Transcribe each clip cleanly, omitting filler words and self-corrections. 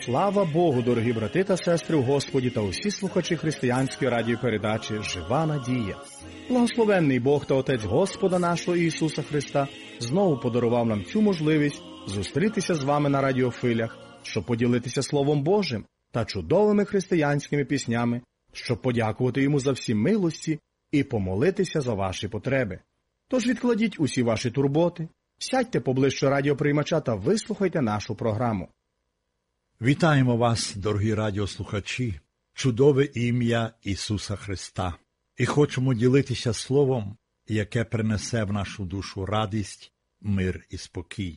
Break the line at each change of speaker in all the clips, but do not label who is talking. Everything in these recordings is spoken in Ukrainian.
Слава Богу, дорогі брати та сестри в Господі та усі слухачі християнської радіопередачі «Жива надія». Благословенний Бог та Отець Господа нашого Ісуса Христа знову подарував нам цю можливість зустрітися з вами на радіофилях, щоб поділитися Словом Божим та чудовими християнськими піснями, щоб подякувати Йому за всі милості і помолитися за ваші потреби. Тож відкладіть усі ваші турботи, сядьте поближче радіоприймача та вислухайте нашу програму.
Вітаємо вас, дорогі радіослухачі, чудове ім'я Ісуса Христа. І хочемо ділитися Словом, яке принесе в нашу душу радість, мир і спокій.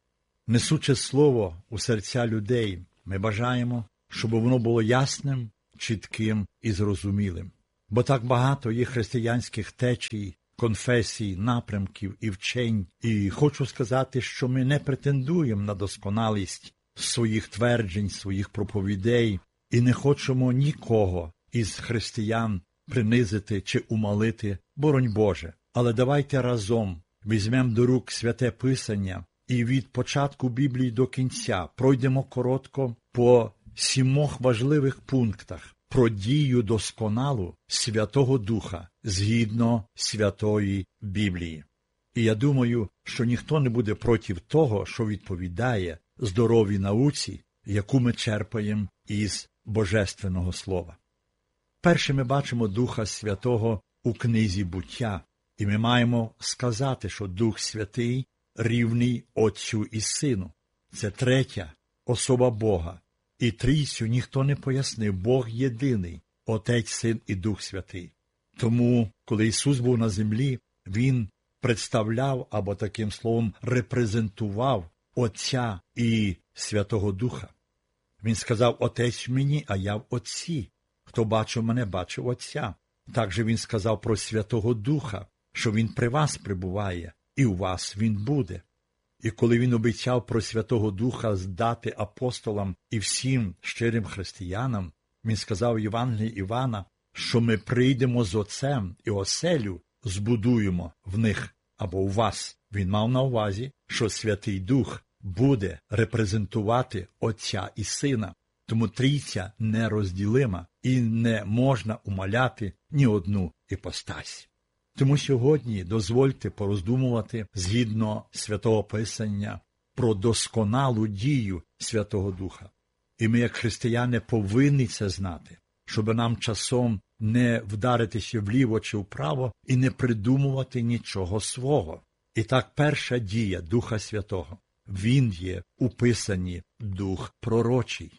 Несучи Слово у серця людей, ми бажаємо, щоб воно було ясним, чітким і зрозумілим. Бо так багато є християнських течій, конфесій, напрямків і вчень. І хочу сказати, що ми не претендуємо на досконалість своїх тверджень, своїх проповідей, і не хочемо нікого із християн принизити чи умалити, боронь Боже. Але давайте разом візьмемо до рук Святе Писання і від початку Біблії до кінця пройдемо коротко по 7 важливих пунктах про дію досконалу Святого Духа згідно Святої Біблії. І я думаю, що ніхто не буде проти того, що відповідає здоровій науці, яку ми черпаємо із Божественного Слова. Перше ми бачимо Духа Святого у книзі «Буття», і ми маємо сказати, що Дух Святий рівний Отцю і Сину. Це третя особа Бога. І трійцю ніхто не пояснив. Бог єдиний – Отець, Син і Дух Святий. Тому, коли Ісус був на землі, Він представляв, або таким словом репрезентував Отця і Святого Духа. Він сказав: «Отець мені, а я в Отці. Хто бачив мене, бачив Отця». Також він сказав про Святого Духа, що Він при вас прибуває, і у вас Він буде. І коли Він обіцяв про Святого Духа здати апостолам і всім щирим християнам, Він сказав в Євангелії Івана, що ми прийдемо з Отцем і оселю збудуємо в них або у вас. Він мав на увазі, що Святий Дух буде репрезентувати Отця і Сина. Тому трійця нерозділима і не можна умаляти ні одну іпостась. Тому сьогодні дозвольте пороздумувати згідно Святого Писання про досконалу дію Святого Духа. І ми, як християни, повинні це знати, щоб нам часом не вдаритися вліво чи вправо і не придумувати нічого свого. І так, перша дія Духа Святого. Він є у Писанні Дух пророчий.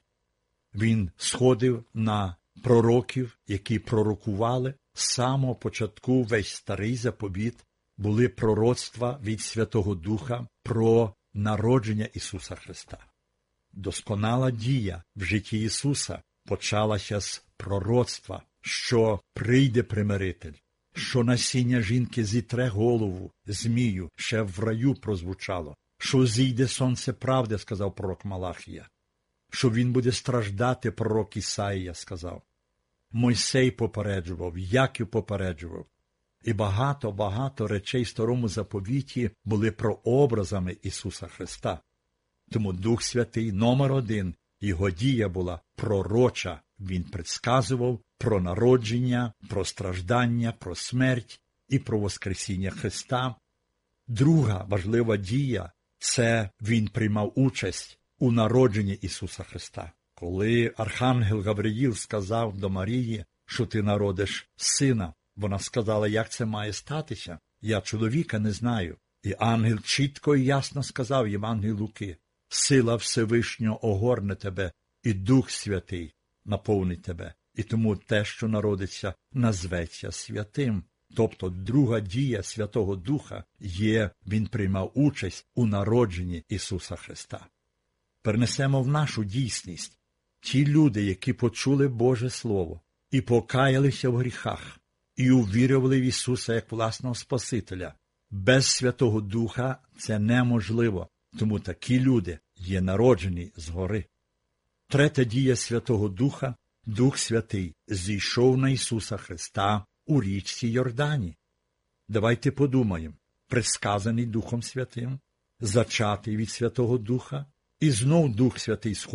Він сходив на пророків, які пророкували. З самого початку весь Старий Заповіт були пророцтва від Святого Духа про народження Ісуса Христа. Досконала дія в житті Ісуса почалася з пророцтва, що прийде примиритель, що насіння жінки зітре голову змію, ще в раю прозвучало, що зійде сонце правди, сказав пророк Малахія, що він буде страждати, пророк Ісаїя сказав. Мойсей попереджував, Яків попереджував. І багато речей в Старому Заповіті були прообразами Ісуса Христа. Тому Дух Святий номер 1, його дія була пророча. Він предсказував про народження, про страждання, про смерть і про воскресіння Христа. Друга важлива дія – це він приймав участь у народженні Ісуса Христа. Коли архангел Гавриїл сказав до Марії, що ти народиш сина, вона сказала: як це має статися? Я чоловіка не знаю. І ангел чітко і ясно сказав Євангелії Луки: сила Всевишнього огорне тебе, і Дух Святий наповнить тебе. І тому те, що народиться, назветься святим. Тобто друга дія Святого Духа є, він приймав участь у народженні Ісуса Христа. Перенесемо в нашу дійсність. Ті люди, які почули Боже Слово і покаялися в гріхах, і увірували в Ісуса як власного Спасителя, без Святого Духа це неможливо, тому такі люди є народжені згори. Третя дія Святого Духа – Дух Святий зійшов на Ісуса Христа у річці Йордані. Давайте подумаємо, предсказаний Духом Святим, зачатий від Святого Духа, і знов Дух Святий сходить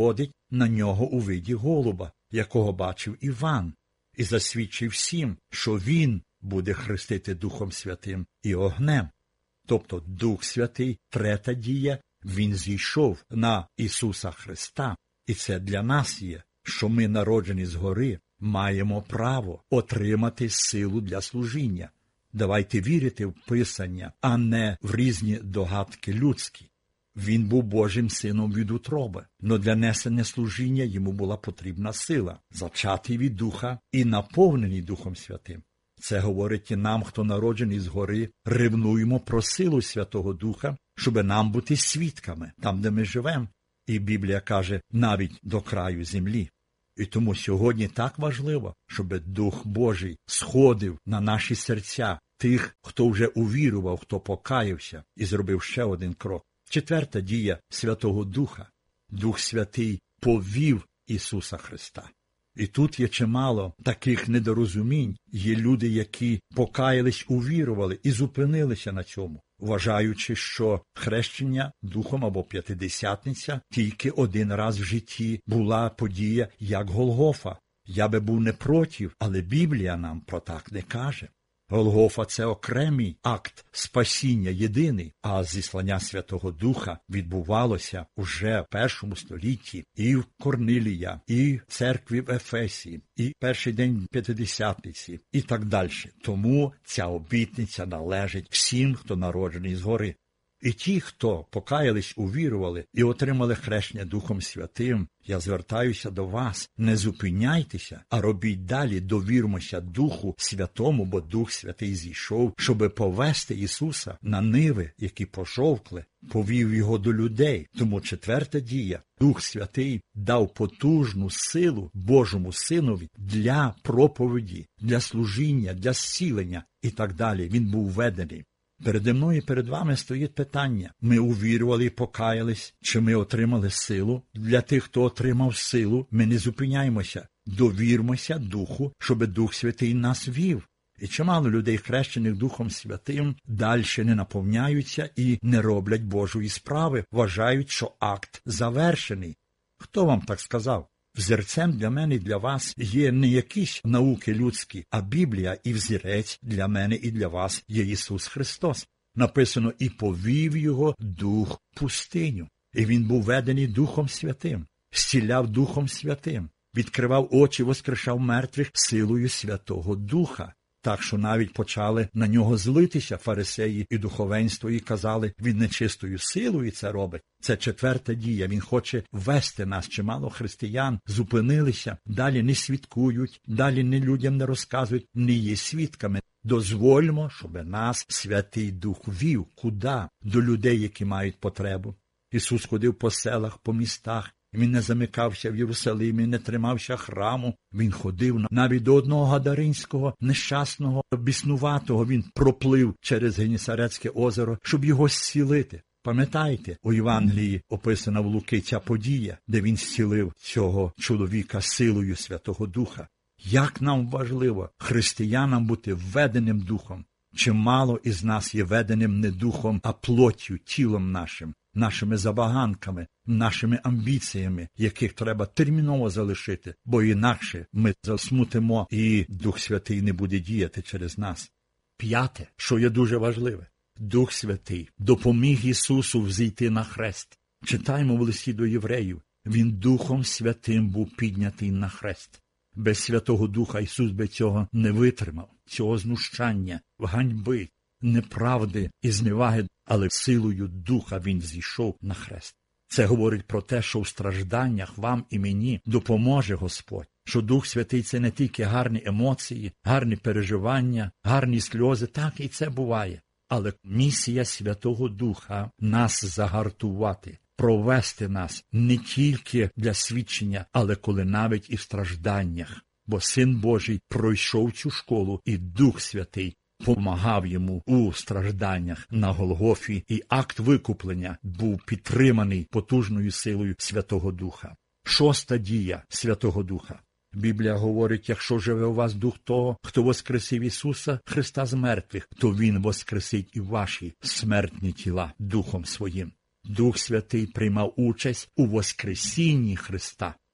на нього у виді голуба, якого бачив Іван, і засвідчив всім, що він буде хрестити Духом Святим і огнем. Тобто Дух Святий, третя дія, він зійшов на Ісуса Христа. І це для нас є, що ми, народжені згори, маємо право отримати силу для служіння. Давайте вірити в Писання, а не в різні догадки людські. Він був Божим сином від утроби, но для несення служіння йому була потрібна сила, зачатий від Духа і наповнений Духом Святим. Це говорить і нам, хто народжений згори, ревнуємо про силу Святого Духа, щоб нам бути свідками там, де ми живемо. І Біблія каже, навіть до краю землі. І тому сьогодні так важливо, щоб Дух Божий сходив на наші серця тих, хто вже увірував, хто покаявся і зробив ще один крок. Четверта дія Святого Духа. Дух Святий повів Ісуса Христа. І тут є чимало таких недорозумінь. Є люди, які покаялись, увірували і зупинилися на цьому, вважаючи, що хрещення Духом або П'ятидесятниця тільки один раз в житті була подія, як Голгофа. Я би був не проти, але Біблія нам про так не каже. Голгофа – це окремий акт спасіння єдиний, а зіслання Святого Духа відбувалося уже в першому столітті і в Корнилія, і в церкві в Ефесі, і перший день П'ятидесятниці, і так далі. Тому ця обітниця належить всім, хто народжений згори. І ті, хто покаялись, увірували і отримали хрещення Духом Святим, я звертаюся до вас, не зупиняйтеся, а робіть далі, довірмося Духу Святому, бо Дух Святий зійшов, щоби повести Ісуса на ниви, які пожовкли, повів його до людей. Тому четверта дія. Дух Святий дав потужну силу Божому Синові для проповіді, для служіння, для зцілення і так далі. Він був введений. Переді мною і перед вами стоїть питання. Ми увірували і покаялись, чи ми отримали силу? Для тих, хто отримав силу, ми не зупиняємося. Довірмося Духу, щоб Дух Святий нас вів. І чимало людей, хрещених Духом Святим, далі не наповняються і не роблять Божої справи, вважають, що акт завершений. Хто вам так сказав? Взірцем для мене і для вас є не якісь науки людські, а Біблія і взірець для мене і для вас є Ісус Христос. Написано, і повів його Дух в пустиню. І він був ведений Духом Святим, зціляв Духом Святим, відкривав очі, воскрешав мертвих силою Святого Духа. Так що навіть почали на нього злитися фарисеї і духовенство, і казали, він нечистою силою це робить. Це четверта дія, він хоче вести нас. Чимало християн зупинилися, далі не свідкують, далі не людям не розказують, не є свідками. Дозвольмо, щоб нас Святий Дух вів. Куди? До людей, які мають потребу. Ісус ходив по селах, по містах. Він не замикався в Єрусалимі, не тримався храму. Він ходив навіть до одного Гадаринського, нещасного, біснуватого. Він проплив через Генісарецьке озеро, щоб його зцілити. Пам'ятаєте, у Євангелії описана в Луки ця подія, де він зцілив цього чоловіка силою Святого Духа. Як нам важливо християнам бути введеним Духом. Чимало із нас є веденим не духом, а плоттю, тілом нашим, нашими забаганками, нашими амбіціями, яких треба терміново залишити, бо інакше ми засмутимо і Дух Святий не буде діяти через нас. П'яте, що є дуже важливе. Дух Святий допоміг Ісусу взійти на хрест. Читаємо в листі до євреїв. Він Духом Святим був піднятий на хрест. Без Святого Духа Ісус би цього не витримав, цього знущання, ганьби, неправди і зневаги, але силою Духа Він зійшов на хрест. Це говорить про те, що в стражданнях вам і мені допоможе Господь, що Дух Святий – це не тільки гарні емоції, гарні переживання, гарні сльози, так і це буває. Але місія Святого Духа – нас загартувати, провести нас не тільки для свідчення, але коли навіть і в стражданнях. Бо Син Божий пройшов цю школу, і Дух Святий помагав йому у стражданнях на Голгофі, і акт викуплення був підтриманий потужною силою Святого Духа. Шоста дія Святого Духа. Біблія говорить, якщо живе у вас Дух того, хто воскресив Ісуса Христа з мертвих, то Він воскресить і ваші смертні тіла Духом Своїм. Дух Святий приймав участь у воскресінні Христа.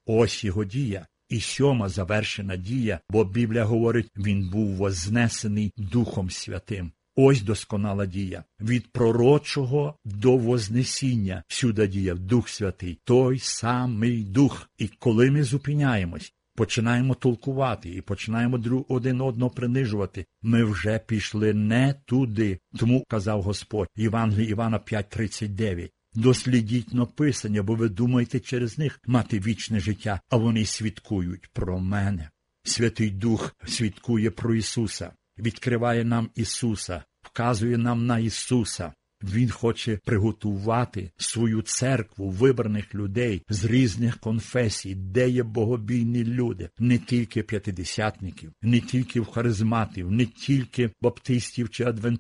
Ось його дія. І 7 завершена дія, бо Біблія говорить, він був вознесений Духом Святим. Ось досконала дія. Від пророчого до вознесіння всюди діяв Дух Святий, той самий Дух. І коли ми зупиняємось, починаємо толкувати і починаємо один одного принижувати, ми вже пішли не туди. Тому казав Господь, Євангелії Івана 5:39. Дослідіть написання, бо ви думаєте через них мати вічне життя, а вони свідкують про мене. Святий Дух свідкує про Ісуса, відкриває нам Ісуса, вказує нам на Ісуса. Він хоче приготувати свою церкву вибраних людей з різних конфесій, де є богобійні люди, не тільки п'ятидесятників, не тільки харизматів, не тільки баптистів чи адвентистів,